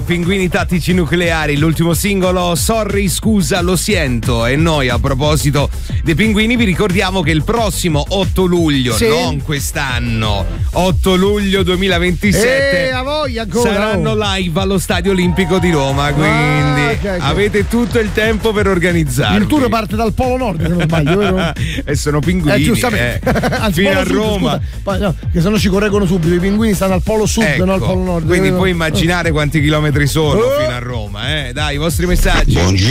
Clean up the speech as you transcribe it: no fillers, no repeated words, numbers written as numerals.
Pinguini Tattici Nucleari, l'ultimo singolo Sorry, scusa, lo sento. E noi, a proposito dei pinguini, vi ricordiamo che il prossimo 8 luglio, non quest'anno, 8 luglio 2027, a voglia ancora, saranno live allo Stadio Olimpico di Roma, quindi avete tutto il tempo per organizzarvi. Il tour parte dal Polo Nord, se non sbaglio, vero? E sono pinguini, giustamente. fino a Sud, Roma. Poi, no, che se no ci correggono subito, i pinguini stanno al Polo Sud, ecco, non al Polo Nord. Quindi puoi immaginare quanti chilometri sono fino a Roma, Dai, i vostri messaggi. Buongiorno